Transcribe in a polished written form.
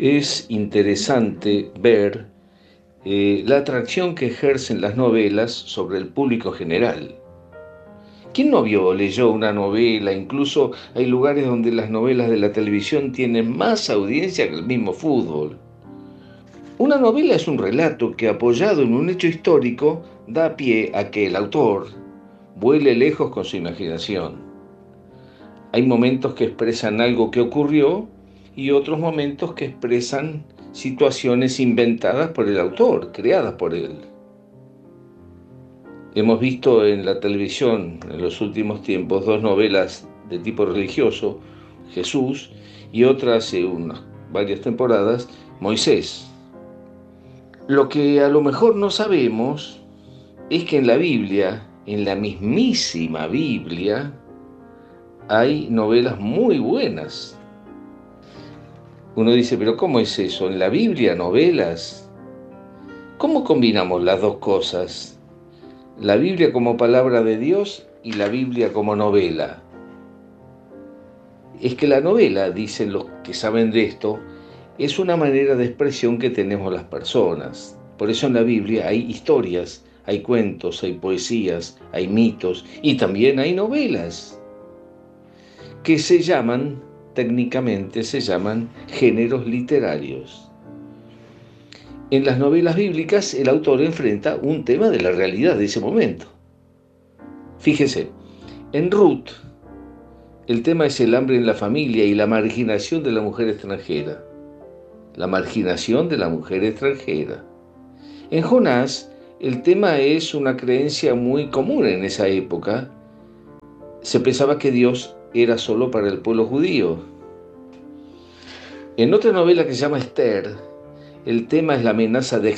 Es interesante ver la atracción que ejercen las novelas sobre el público general. ¿Quién no vio o leyó una novela? Incluso hay lugares donde las novelas de la televisión tienen más audiencia que el mismo fútbol. Una novela es un relato que, apoyado en un hecho histórico, da pie a que el autor vuele lejos con su imaginación. Hay momentos que expresan algo que ocurrió y otros momentos que expresan situaciones inventadas por el autor, creadas por él. Hemos visto en la televisión en los últimos tiempos dos novelas de tipo religioso, Jesús, y otra hace varias temporadas, Moisés. Lo que a lo mejor no sabemos es que en la Biblia, en la mismísima Biblia, hay novelas muy buenas. Uno dice, pero ¿cómo es eso? ¿En la Biblia novelas? ¿Cómo combinamos las dos cosas? La Biblia como palabra de Dios y la Biblia como novela. Es que la novela, dicen los que saben de esto, es una manera de expresión que tenemos las personas. Por eso en la Biblia hay historias, hay cuentos, hay poesías, hay mitos y también hay novelas que técnicamente se llaman géneros literarios. En las novelas bíblicas el autor enfrenta un tema de la realidad de ese momento. Fíjese, en Ruth el tema es el hambre en la familia y la marginación de la mujer extranjera. La marginación de la mujer extranjera. En Jonás el tema es una creencia muy común en esa época. Se pensaba que Dios era solo para el pueblo judío. En otra novela que se llama Esther, el tema es la amenaza de